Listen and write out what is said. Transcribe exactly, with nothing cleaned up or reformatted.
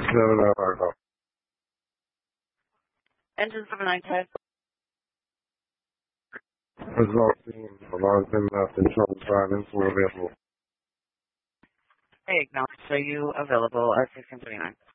seven nine five five. Engine seven nine ten. Result team, alarm been left in trouble driving for available. Hey, acknowledge. Are you available at sixteen twenty-nine?